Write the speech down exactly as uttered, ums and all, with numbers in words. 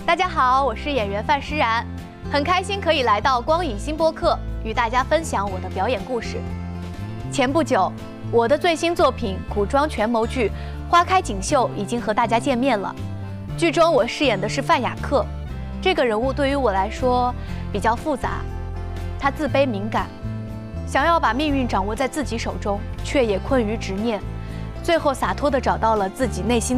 大家好，我是演员范诗然，很开心可以来到光影新播客，与大家分享我的表演故事。前不久，我的最新作品古装权谋剧《花开锦绣》已经和大家见面了。剧中我饰演的是范雅克，这个人物对于我来说比较复杂，他自卑敏感，想要把命运掌握在自己手中，却也困于执念，最后洒脱地找到了自己内心